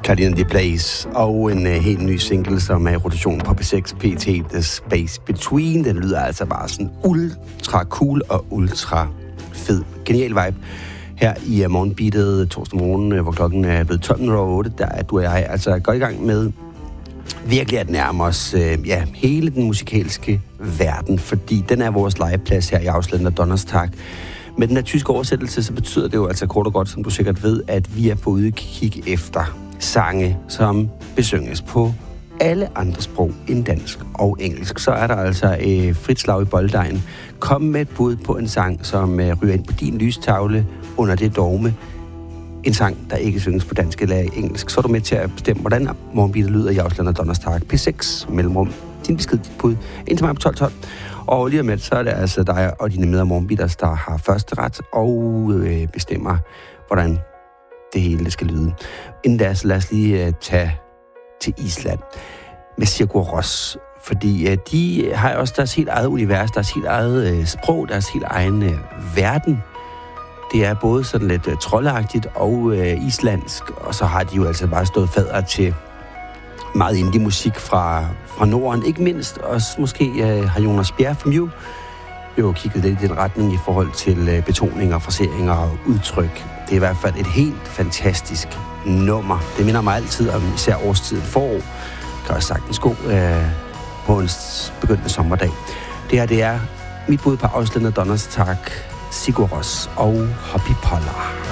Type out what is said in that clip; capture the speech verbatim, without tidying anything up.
Carolina de Blaze og en uh, helt ny single, som er i rotation på P seks P T, The Space Between. Den lyder altså bare sådan ultra cool og ultra fed. Genial vibe. Her i uh, morgenbeatet torsdag morgen, uh, hvor klokken er blevet tolv nul otte, der er du og jeg altså godt i gang med virkelig at nærme os uh, ja, hele den musikalske verden, fordi den er vores legeplads her i Ausländer Donnerstag. Med den her tyske oversættelse, så betyder det jo altså kort og godt, som du sikkert ved, at vi er på udkig efter sange, som besynges på alle andre sprog end dansk og engelsk. Så er der altså øh, frit slag i bolddejen. Kom med et bud på en sang, som øh, ryger ind på din lystavle under det dogme. En sang, der ikke synges på dansk eller engelsk. Så er du med til at bestemme, hvordan morgenbeatet lyder i Ausländer Donnerstag. P seks mellemrum. Din besked, dit bud. Indtil mig på tolv tolv. Og lige om lidt, så er det altså dig og dine med- og morgenbeaters, der har første ret og øh, bestemmer, hvordan det hele skal lyde. Inden da, så lad os lige uh, tage til Island med Sigur Rós, fordi uh, de har også deres helt eget univers, deres helt eget uh, sprog, deres helt egen uh, verden. Det er både sådan lidt uh, troldagtigt og uh, islandsk, og så har de jo altså bare stået fader til meget indie-musik fra, fra Norden, ikke mindst. Også måske uh, har Jonas Bjerg fra Mew jo kigget lidt i den retning i forhold til uh, betoninger, fraseringer og udtryk. Det er i hvert fald et helt fantastisk nummer. Det minder mig altid om især årstiden forår. Kan også sagtens gå øh, på en begyndende sommerdag. Det her, det er mit bud på Ausländer Donnerstag, Sigur Rós og Hoppy Poller.